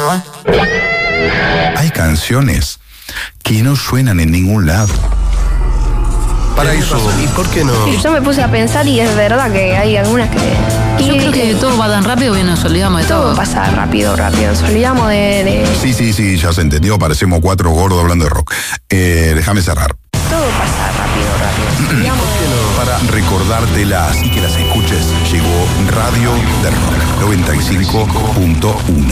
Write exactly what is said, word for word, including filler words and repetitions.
Hay canciones que no suenan en ningún lado. Para eso, ¿y por qué no? Y yo me puse a pensar y es verdad que hay algunas que... Yo y- creo que todo va tan rápido que nos olvidamos de todo. Todo pasa rápido, rápido. Nos olvidamos de... de- sí, sí, sí, ya se entendió. Parecemos cuatro gordos hablando de rock. Eh, déjame cerrar. Todo pasa rápido, rápido. Nos olvidamos de- Para recordártelas y que las escuches, llegó Radio de Rock noventa y cinco punto uno.